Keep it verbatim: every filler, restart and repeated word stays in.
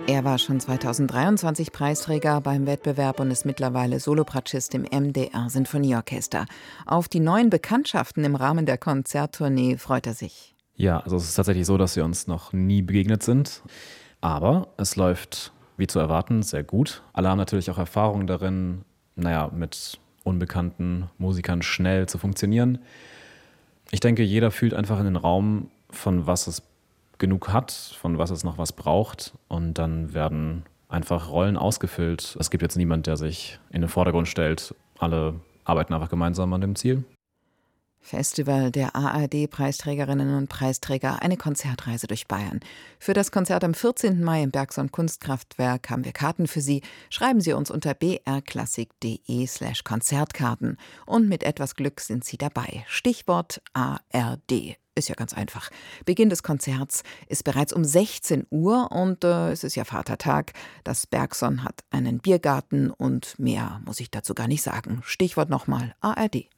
Er war schon zweitausenddreiundzwanzig Preisträger beim Wettbewerb und ist mittlerweile Solopratschist im M D R-Sinfonieorchester. Auf die neuen Bekanntschaften im Rahmen der Konzerttournee freut er sich. Ja, also es ist tatsächlich so, dass wir uns noch nie begegnet sind. Aber es läuft, wie zu erwarten, sehr gut. Alle haben natürlich auch Erfahrung darin, naja, mit unbekannten Musikern schnell zu funktionieren. Ich denke, jeder fühlt einfach in den Raum, von was es genug hat, von was es noch was braucht. Und dann werden einfach Rollen ausgefüllt. Es gibt jetzt niemand, der sich in den Vordergrund stellt. Alle arbeiten einfach gemeinsam an dem Ziel. Festival der A R D-Preisträgerinnen und Preisträger, eine Konzertreise durch Bayern. Für das Konzert am vierzehnten Mai im Bergson Kunstkraftwerk haben wir Karten für Sie. Schreiben Sie uns unter brklassik.de slash Konzertkarten. Und mit etwas Glück sind Sie dabei. Stichwort A R D. Ist ja ganz einfach. Beginn des Konzerts ist bereits um sechzehn Uhr und äh, es ist ja Vatertag. Das Bergson hat einen Biergarten und mehr muss ich dazu gar nicht sagen. Stichwort nochmal A R D.